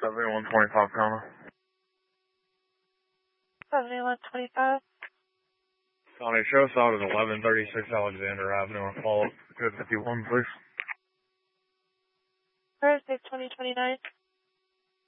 7125, comma. 7125. County, show us out at 1136 Alexander Avenue and follow up code 51, please. Thursday, 2029.